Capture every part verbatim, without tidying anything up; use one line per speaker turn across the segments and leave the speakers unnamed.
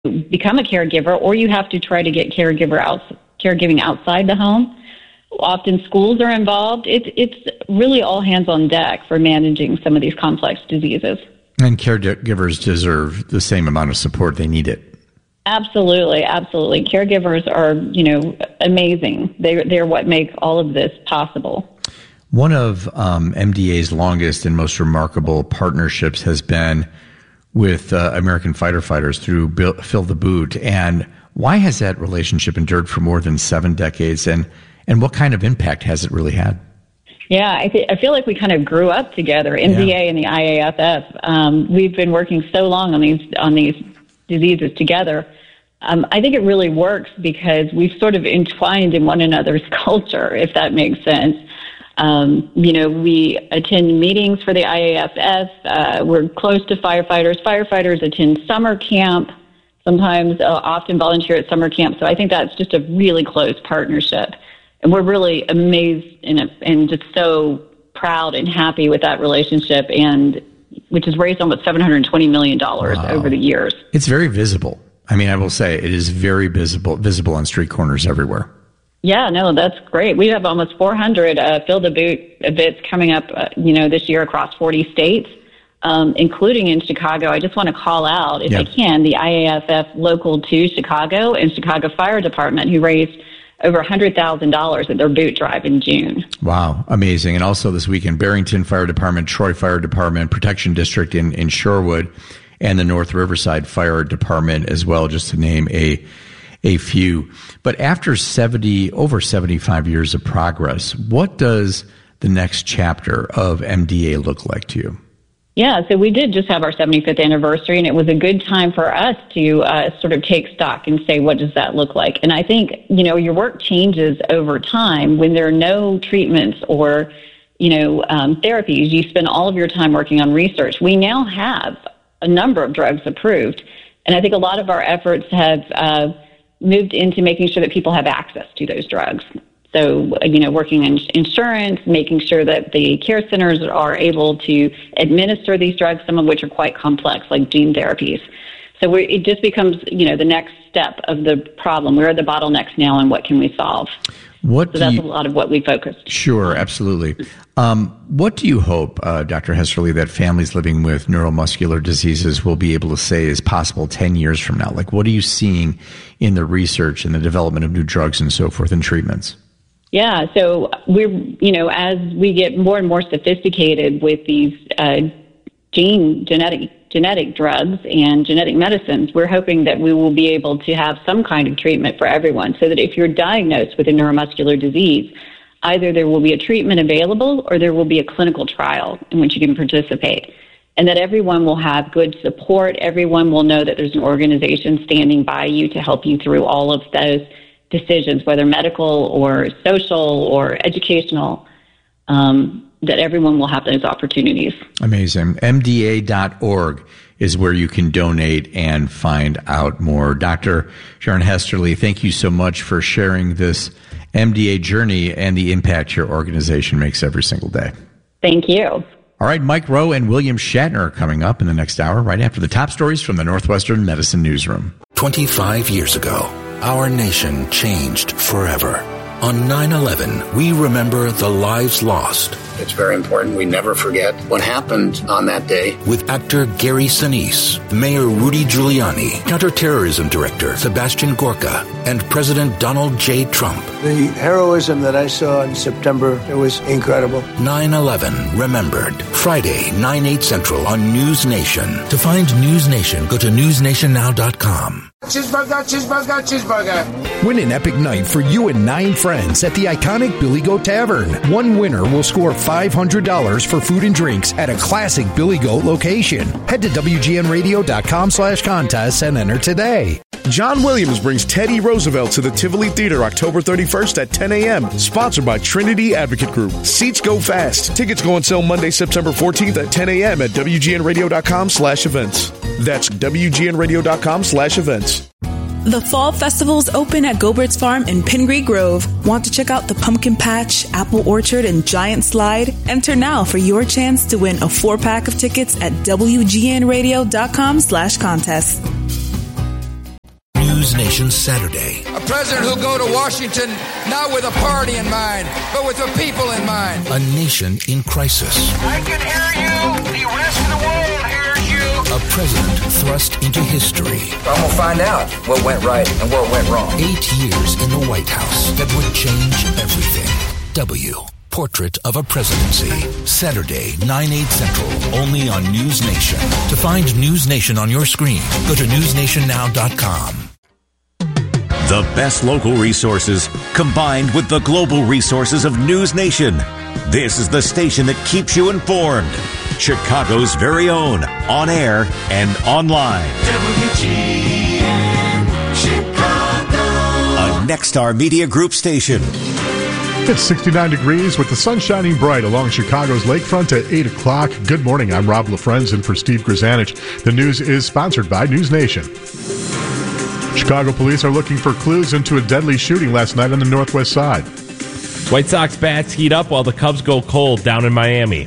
become a caregiver, or you have to try to get caregiver out, caregiving outside the home. Often schools are involved. It's it's really all hands on deck for managing some of these complex diseases.
And caregivers deserve the same amount of support. They need it.
Absolutely, absolutely. Caregivers are, you know, amazing. They they're what make all of this possible.
One of um, M D A's longest and most remarkable partnerships has been with uh, American Fighter Fighters through Bill, Fill the Boot. And why has that relationship endured for more than seven decades? And and what kind of impact has it really had?
Yeah, I, th- I feel like we kind of grew up together, M D A yeah. and the I A F F. Um, we've been working so long on these on these diseases together. Um, I think it really works because we've sort of entwined in one another's culture, if that makes sense. Um, you know, we attend meetings for the I A F F. Uh, we're close to firefighters. Firefighters attend summer camp, sometimes uh, often volunteer at summer camp. So I think that's just a really close partnership. And we're really amazed and, and just so proud and happy with that relationship, and which has raised almost seven hundred twenty million dollars wow. over the years.
It's very visible. I mean, I will say it is very visible, visible on street corners everywhere.
Yeah, no, that's great. We have almost four hundred uh, Fill the Boot events coming up, uh, you know, this year across forty states, um, including in Chicago. I just want to call out, if yep. I can, the I A F F Local two Chicago and Chicago Fire Department, who raised over one hundred thousand dollars at their boot drive in June.
Wow, amazing. And also this weekend, Barrington Fire Department, Troy Fire Department, Protection District in, in Shorewood, and the North Riverside Fire Department as well, just to name a a few. But after seventy, over seventy-five years of progress, what does the next chapter of M D A look like to you?
Yeah, so we did just have our seventy-fifth anniversary, and it was a good time for us to uh, sort of take stock and say, what does that look like? And I think, you know, your work changes over time when there are no treatments or, you know, um, therapies. You spend all of your time working on research. We now have a number of drugs approved, and I think a lot of our efforts have uh, moved into making sure that people have access to those drugs. So, you know, working in insurance, making sure that the care centers are able to administer these drugs, some of which are quite complex, like gene therapies. So we're, it just becomes, you know, the next step of the problem. Where are the bottlenecks now, and what can we solve?
What
so that's
you,
a lot of what we focused.
Sure, absolutely. Um, what do you hope, uh, Doctor Hesterly, that families living with neuromuscular diseases will be able to say is possible ten years from now? Like, what are you seeing in the research and the development of new drugs and so forth and treatments?
Yeah, so we're, you know, as we get more and more sophisticated with these uh, gene genetic genetic drugs and genetic medicines, we're hoping that we will be able to have some kind of treatment for everyone, so that if you're diagnosed with a neuromuscular disease, either there will be a treatment available or there will be a clinical trial in which you can participate, and that everyone will have good support. Everyone will know that there's an organization standing by you to help you through all of those decisions, whether medical or social or educational, um, that everyone will have those opportunities.
Amazing. M D A dot org is where you can donate and find out more. Doctor Sharon Hesterly, thank you so much for sharing this M D A journey and the impact your organization makes every single day.
Thank you.
All right, Mike Rowe and William Shatner are coming up in the next hour, right after the top stories from the Northwestern Medicine Newsroom.
twenty-five years ago, our nation changed forever. On nine eleven, we remember the lives lost.
It's very important we never forget what happened on that day.
With actor Gary Sinise, Mayor Rudy Giuliani, Counterterrorism Director Sebastian Gorka, and President Donald J. Trump.
The heroism that I saw in September, it was incredible.
nine eleven Remembered. Friday, nine, eight Central on News Nation. To find News Nation, go to news nation now dot com.
Cheeseburger, cheeseburger, cheeseburger.
Win an epic night for you and nine friends at the iconic Billy Goat Tavern. One winner will score five hundred dollars for food and drinks at a classic Billy Goat location. Head to W G N radio dot com slash contests and enter today.
John Williams brings Teddy Roosevelt to the Tivoli Theater October thirty-first at ten a.m. Sponsored by Trinity Advocate Group. Seats go fast. Tickets go on sale Monday, September fourteenth at ten a.m. at W G N radio dot com slash events. That's W G N radio dot com slash events.
The Fall Festival's open at Gobert's Farm in Pingree Grove. Want to check out the Pumpkin Patch, Apple Orchard, and Giant Slide? Enter now for your chance to win a four-pack of tickets at W G N radio dot com slash contest.
News Nation Saturday.
A president who'll go to Washington not with a party in mind, but with the people in mind.
A nation in crisis.
I can hear you. The rest of the world hears you.
A president thrust into history.
I'm going to find out what went right and what went wrong.
Eight years in the White House that would change everything. W. Portrait of a Presidency. Saturday, nine, eight Central, only on News Nation. To find News Nation on your screen, go to news nation now dot com.
The best local resources combined with the global resources of News Nation. This is the station that keeps you informed. Chicago's very own, on air and online.
W G N Chicago.
A Nexstar Media Group station.
It's sixty-nine degrees with the sun shining bright along Chicago's lakefront at eight o'clock. Good morning. I'm Rob LaFrenz in for Steve Grzanich. The news is sponsored by News Nation. Chicago police are looking for clues into a deadly shooting last night on the northwest side.
White Sox bats heat up while the Cubs go cold down in Miami.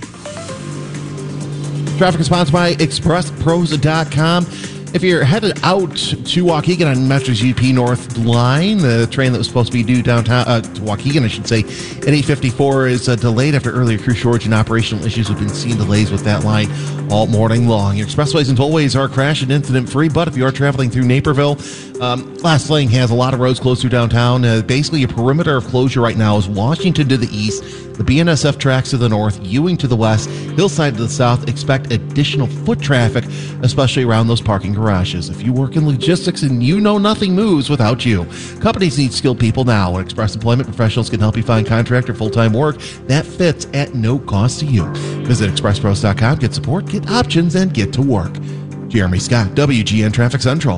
Traffic is sponsored by express pros dot com. If you're headed out to Waukegan on Metro G P North Line, the train that was supposed to be due downtown, uh, to Waukegan, I should say, at eight fifty-four is uh, delayed after earlier crew shortage and operational issues. We've been seeing delays with that line all morning long. Your expressways and tollways are crash and incident-free, but if you are traveling through Naperville, um, Last Lane has a lot of roads closed through downtown. Uh, basically, a perimeter of closure right now is Washington to the east, the B N S F tracks to the north, Ewing to the west, Hillside to the south. Expect additional foot traffic, especially around those parking garages. If you work in logistics and you know nothing moves without you, companies need skilled people now. And Express Employment Professionals can help you find contract or full-time work that fits at no cost to you. Visit express pros dot com, get support, get options, and get to work. Jeremy Scott, W G N Traffic Central.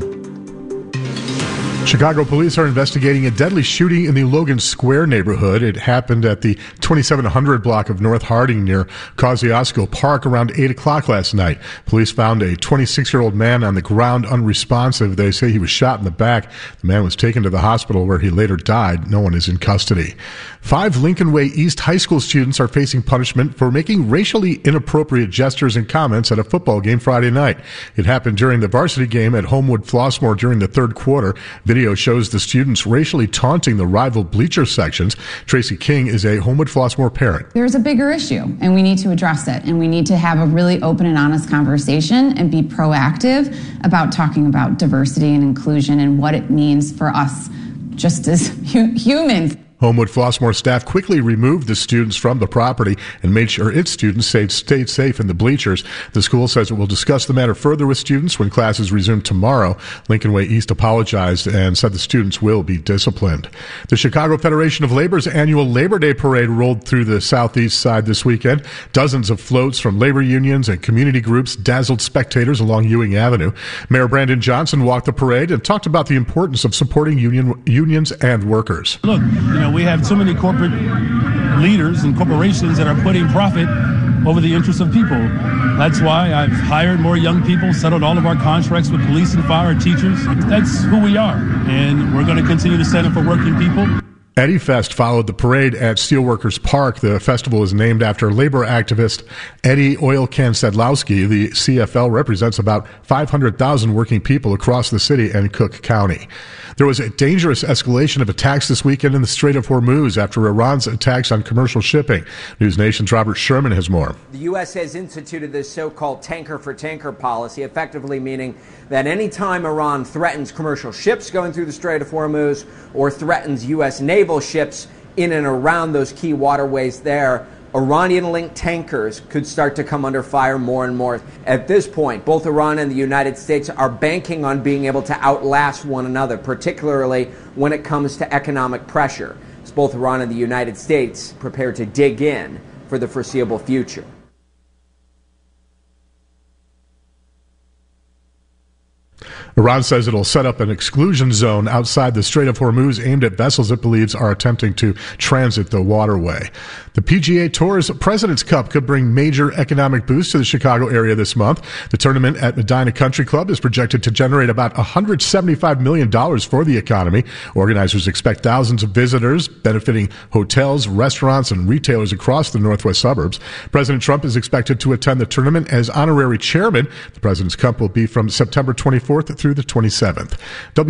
Chicago police are investigating a deadly shooting in the Logan Square neighborhood. It happened at the twenty-seven hundred block of North Harding near Kosciuszko Park around eight o'clock last night. Police found a twenty-six-year-old man on the ground unresponsive. They say he was shot in the back. The man was taken to the hospital where he later died. No one is in custody. Five Lincoln Way East high school students are facing punishment for making racially inappropriate gestures and comments at a football game Friday night. It happened during the varsity game at Homewood Flossmoor during the third quarter. Video shows the students racially taunting the rival bleacher sections. Tracy King is a Homewood Flossmoor parent.
There's a bigger issue, and we need to address it, and we need to have a really open and honest conversation and be proactive about talking about diversity and inclusion and what it means for us just as hu- humans.
Homewood Flossmoor staff quickly removed the students from the property and made sure its students stayed, stayed safe in the bleachers. The school says it will discuss the matter further with students when classes resume tomorrow. Lincoln Way East apologized and said the students will be disciplined. The Chicago Federation of Labor's annual Labor Day parade rolled through the southeast side this weekend. Dozens of floats from labor unions and community groups dazzled spectators along Ewing Avenue. Mayor Brandon Johnson walked the parade and talked about the importance of supporting union unions and workers.
Look, you know, we have too many corporate leaders and corporations that are putting profit over the interests of people. That's why I've hired more young people, settled all of our contracts with police and fire, teachers. That's who we are, and we're going to continue to stand up for working people.
Eddie Fest followed the parade at Steelworkers Park. The festival is named after labor activist Eddie Oil Can Sedlowski. The C F L represents about five hundred thousand working people across the city and Cook County. There was a dangerous escalation of attacks this weekend in the Strait of Hormuz after Iran's attacks on commercial shipping. News Nation's Robert Sherman has more.
The U S has instituted this so-called tanker-for-tanker policy, effectively meaning that any time Iran threatens commercial ships going through the Strait of Hormuz or threatens U S naval ships in and around those key waterways there, Iranian-linked tankers could start to come under fire more and more. At this point, both Iran and the United States are banking on being able to outlast one another, particularly when it comes to economic pressure. As both Iran and the United States prepare to dig in for the foreseeable future.
Iran says it'll set up an exclusion zone outside the Strait of Hormuz aimed at vessels it believes are attempting to transit the waterway. The P G A Tour's President's Cup could bring major economic boost to the Chicago area this month. The tournament at Medina Country Club is projected to generate about one hundred seventy-five million dollars for the economy. Organizers expect thousands of visitors, benefiting hotels, restaurants, and retailers across the northwest suburbs. President Trump is expected to attend the tournament as honorary chairman. The President's Cup will be from September twenty-fourth through the twenty-seventh.